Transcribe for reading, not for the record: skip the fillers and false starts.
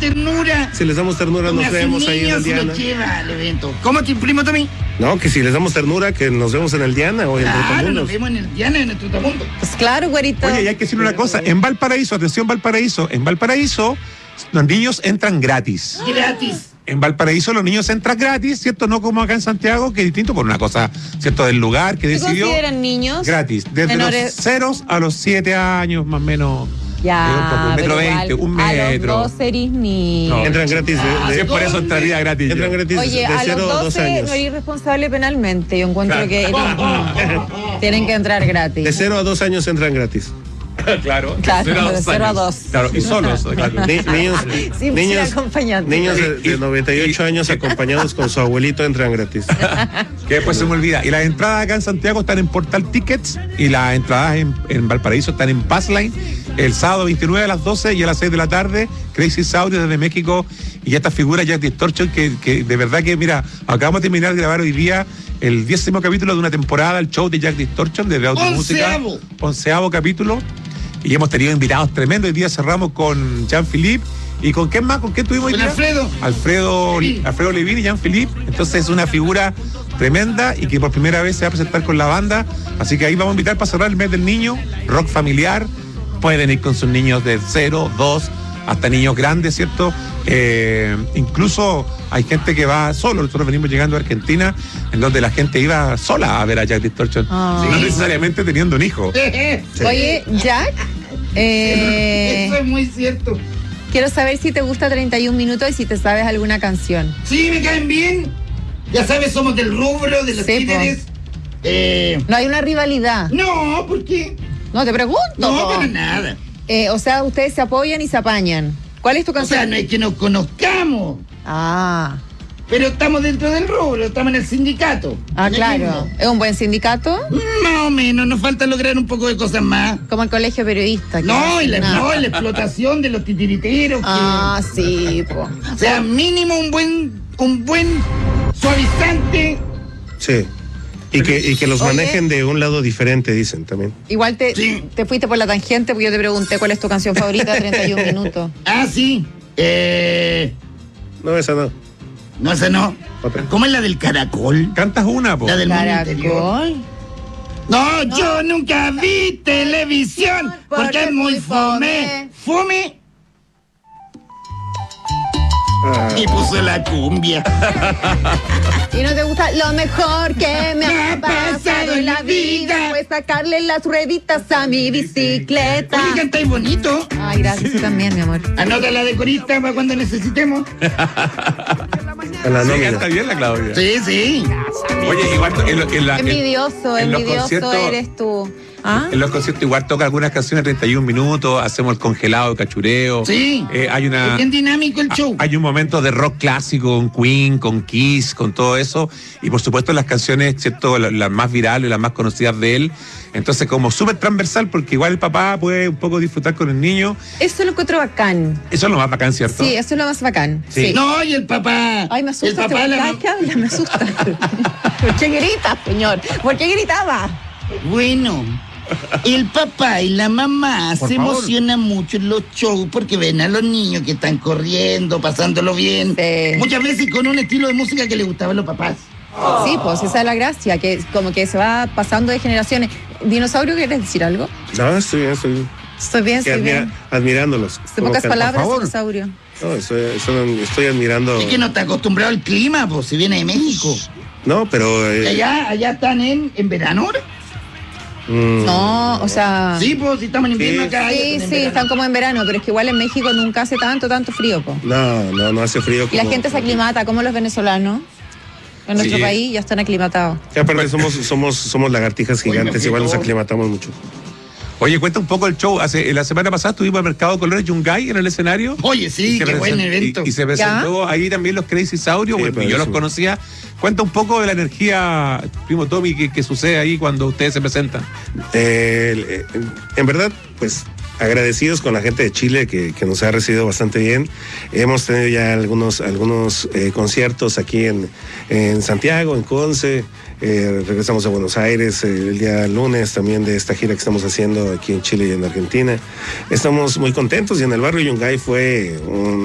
ternura. Si les damos ternura, nos vemos ahí en el Diana. Los lleva al evento. ¿Cómo te primo también? No, que si les damos ternura, que nos vemos en el Diana o en Trotamundos. Nos vemos en el Diana, en el Trotamundos. Pues claro, güerito. Oye, y hay que decir una cosa. En Valparaíso, atención Valparaíso, en Valparaíso los niños entran gratis. Gratis. En Valparaíso los niños entran gratis, ¿cierto? No como acá en Santiago, que es distinto por una cosa, ¿cierto? Del lugar que decidió. ¿Qué consideran niños? Gratis. Desde menores... los 0 a los 7 años, más o menos. Ya, un metro 20, un metro. A los 2 eres niños. No, entran gratis. Por eso entraría gratis. Entran gratis. Oye, de a 0 los a 2 12 años. no eres responsable penalmente. Yo encuentro Claro. que tienen que entrar gratis. De 0 a 2 años entran gratis. Claro, Claro, de 0 a 2. Claro, y solos. Claro. Niños acompañantes. Niños de 98 años acompañados con su abuelito entran gratis. Que después se me olvida. Y las entradas acá en Santiago están en Portal Tickets y las entradas en Valparaíso están en Passline. El sábado 29 a las 12 y a las 6 de la tarde, Crazy Saudi desde México y esta figura Jack Distortion que de verdad que, mira, acabamos de terminar de grabar hoy día el 10º capítulo de una temporada, el show de Jack Distortion desde Automúsica. 11º capítulo. Y hemos tenido invitados tremendos. Hoy día cerramos con Jean-Philippe. ¿Y con quién más? ¿Con quién tuvimos hoy día? Alfredo Levin y Jean-Philippe. Entonces es una figura tremenda y que por primera vez se va a presentar con la banda. Así que ahí vamos a invitar para cerrar el mes del niño, rock familiar. Pueden ir con sus niños de 0, 2, hasta niños grandes, ¿cierto? Incluso hay gente que va solo. Nosotros venimos llegando a Argentina, en donde la gente iba sola a ver a Jack Distortion, no necesariamente teniendo un hijo. Sí. Oye, Jack, Eso es muy cierto. quiero saber si te gusta 31 minutos y si te sabes alguna canción. Sí, me caen bien. Ya sabes, somos del rubro, de los Sí, líderes. No hay una rivalidad. No, ¿por qué? No, te pregunto. No, para nada. O sea, ustedes se apoyan y se apañan. ¿Cuál es tu O canción? sea, no es que nos conozcamos, Ah, pero estamos dentro del rubro, estamos en el sindicato. En el claro. mismo. ¿Es un buen sindicato? Más o menos, nos falta lograr un poco de cosas más. Como el colegio periodista. que No, y la, nada. no, la explotación de los titiriteros. Ah, sí, po. O sea, mínimo un buen suavizante. Sí. Y que los Oye. manejen de un lado diferente, dicen también. Igual Sí. te fuiste por la tangente porque yo te pregunté cuál es tu canción favorita de 31 minutos. Ah, sí. No, esa no. No, esa no. Otra. ¿Cómo es la del caracol? Cantas una, po. La del mundo interior. Caracol. No, yo nunca vi televisión porque es muy fome. ¿Fome? Y puso la cumbia. ¿Y no te gusta? Lo mejor que me ha pasado en la vida fue sacarle las rueditas a mi bicicleta. Oye, cantáis bonito. Ay, gracias, tú también, mi amor. Anota la de corista para cuando necesitemos. A la Sí, nómina. canta bien la Claudia. Sí, sí. Oye, igual Envidioso, en los envidioso conciertos- eres tú. ¿Ah? En los conciertos igual toca algunas canciones de 31 minutos, hacemos el congelado de cachureo. Sí. Hay Es bien dinámico el show. Hay un momento de rock clásico con Queen, con Kiss, con todo eso. Y por supuesto las canciones, ¿cierto? Las más virales, las más conocidas de él. Entonces como súper transversal porque igual el papá puede un poco disfrutar con el niño. Eso lo encuentro bacán. Eso es lo más bacán, ¿cierto? Sí, eso es lo más bacán. Sí. Sí. No, y el papá. Ay, me asusta. El papá Cada vez que habla me asusta. ¿Por qué grita, señor? ¿Por qué gritaba? Bueno, el papá y la mamá Por se favor. emocionan mucho en los shows porque ven a los niños que están corriendo, pasándolo bien. Sí. Muchas veces con un estilo de música que les gustaba a los papás. Sí, pues esa es la gracia, que como que se va pasando de generaciones. Dinosaurio, ¿quieres decir algo? No, estoy bien, estoy bien. Estoy bien, estoy bien. Admirándolos. De Como pocas cantan. palabras, favor. dinosaurio. No, estoy admirando. Es que no está acostumbrado al clima, pues si viene de México. No, pero. Y allá están en verano ahora. No, o sea. Sí, pues si estamos en invierno Sí. acá. ellos Sí, en sí, verano. están como en verano, pero es que igual en México nunca hace tanto frío, po. No hace frío. Y la como- gente se aclimata, como los venezolanos. En nuestro Sí. país ya están aclimatados. Y aparte somos lagartijas gigantes, igual nos aclimatamos mucho. Oye, cuenta un poco el show. La semana pasada estuvimos al Mercado de Colores Yungay en el escenario. Oye, sí, Y se qué buen presentó- evento. Y se presentó ahí también los Crazy Saurios, Sí, bueno, yo los padrísimo. conocía. Cuenta un poco de la energía, primo Tommy, que sucede ahí cuando ustedes se presentan. En verdad, pues agradecidos con la gente de Chile que nos ha recibido bastante bien. Hemos tenido ya algunos conciertos aquí en Santiago, en Conce. Regresamos a Buenos Aires el día lunes también de esta gira que estamos haciendo aquí en Chile y en Argentina. Estamos muy contentos y en el barrio Yungay fue un